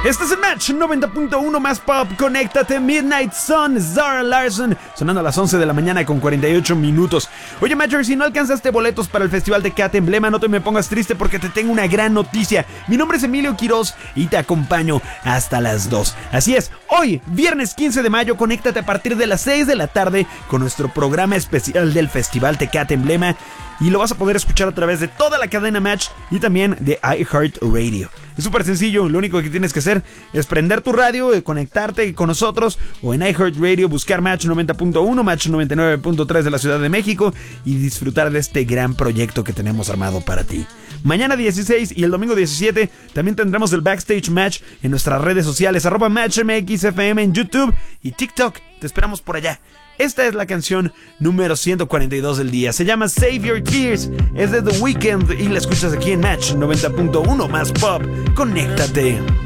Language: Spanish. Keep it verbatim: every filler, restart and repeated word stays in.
Este es el Match noventa punto uno más pop. Conéctate, Midnight Sun, Zara Larsson, sonando a las once de la mañana con cuarenta y ocho minutos. Oye, Matcher, si no alcanzaste boletos para el Festival Tecate Emblema, no te me pongas triste porque te tengo una gran noticia. Mi nombre es Emilio Quiroz y te acompaño hasta las dos. Así es, hoy, viernes quince de mayo, conéctate a partir de las seis de la tarde con nuestro programa especial del Festival Tecate Emblema. Y lo vas a poder escuchar a través de toda la cadena Match y también de iHeartRadio. Es súper sencillo, lo único que tienes que hacer es prender tu radio, conectarte con nosotros o en iHeartRadio buscar Match noventa punto uno, Match noventa y nueve punto tres de la Ciudad de México y disfrutar de este gran proyecto que tenemos armado para ti. Mañana dieciséis y el domingo diecisiete también tendremos el Backstage Match en nuestras redes sociales, arroba MatchMXFM en YouTube y TikTok. Te esperamos por allá. Esta es la canción número ciento cuarenta y dos del día. Se llama Save Your Tears. Es de The Weeknd y la escuchas aquí en Match noventa punto uno más pop. Conéctate.